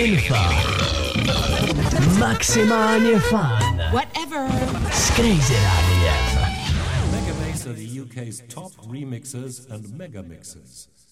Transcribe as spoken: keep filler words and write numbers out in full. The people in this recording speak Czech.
Info. Maximálně fun. Whatever. S Crazy Rádiem. Mega Mix are the U K's top remixers and mega mixers.